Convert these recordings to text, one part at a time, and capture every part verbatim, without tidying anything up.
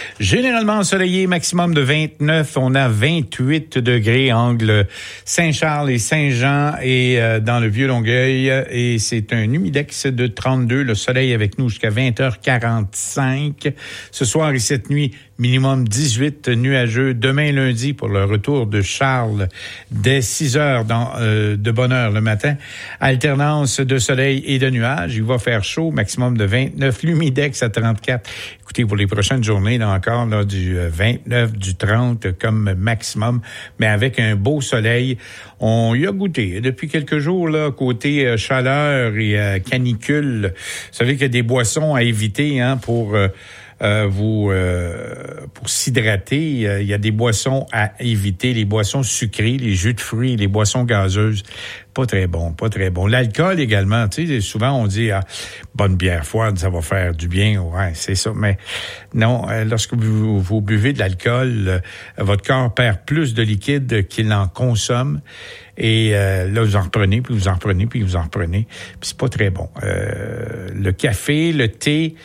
Généralement ensoleillé, maximum de vingt-neuf. On a vingt-huit degrés, angle Saint-Charles et Saint-Jean et euh, dans le Vieux-Longueuil. Et c'est un humidex de trente-deux. Le soleil avec nous jusqu'à vingt heures quarante-cinq. Ce soir et cette nuit, minimum dix-huit, nuageux. Demain lundi, pour le retour de Charles, dès six heures dans, euh, de bonne heure le matin. Alternance de soleil et de nuages. Il va faire chaud, maximum de vingt-neuf. L'humidex à trente-quatre. Écoutez, pour les prochaines journées, là encore, là, du vingt-neuf, du trente comme maximum, mais avec un beau soleil. On y a goûté depuis quelques jours, là, côté euh, chaleur et euh, canicule. Vous savez qu'il y a des boissons à éviter, hein, pour... Euh, Euh, vous euh, pour s'hydrater, euh, il y a des boissons à éviter, les boissons sucrées, les jus de fruits, les boissons gazeuses, pas très bon, pas très bon. L'alcool également, tu sais, souvent on dit ah, bonne bière froide, ça va faire du bien, ouais, c'est ça, mais non, euh, lorsque vous, vous buvez de l'alcool, euh, votre corps perd plus de liquide qu'il en consomme. Et euh, là, vous en reprenez, puis vous en reprenez, puis vous en reprenez. Puis c'est pas très bon. Euh, le café, le thé,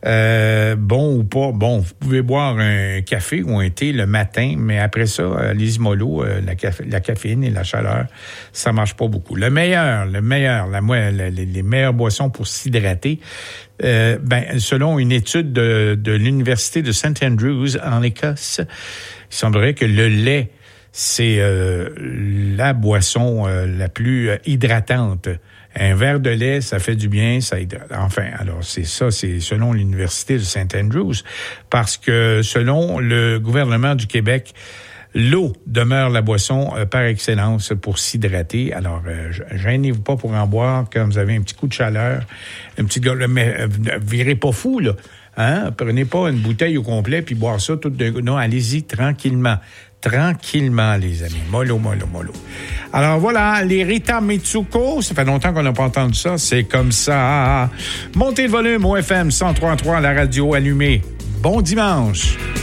euh, bon ou pas, bon, vous pouvez boire un café ou un thé le matin, mais après ça, allez-y mollo, euh, la, café, la caféine et la chaleur, ça marche pas beaucoup. Le meilleur, le meilleur, la, la, les, les meilleures boissons pour s'hydrater, euh, ben, selon une étude de, de l'Université de Saint Andrews en Écosse, il semblerait que le lait, c'est euh, la boisson euh, la plus euh, hydratante. Un verre de lait, ça fait du bien, ça hydrate. Enfin, alors c'est ça, c'est selon l'Université de Saint Andrews, parce que selon le gouvernement du Québec, l'eau demeure la boisson euh, par excellence pour s'hydrater. Alors, euh, gênez-vous pas pour en boire quand vous avez un petit coup de chaleur, un petit gars, mais euh, virez pas fou, là. Hein? Prenez pas une bouteille au complet puis boire ça tout d'un coup. Non, allez-y tranquillement. Tranquillement, les amis. Mollo, mollo, mollo. Alors voilà, les Rita Mitsuko, ça fait longtemps qu'on n'a pas entendu ça. C'est comme ça. Montez le volume au F M cent trois virgule trois, la radio allumée. Bon dimanche.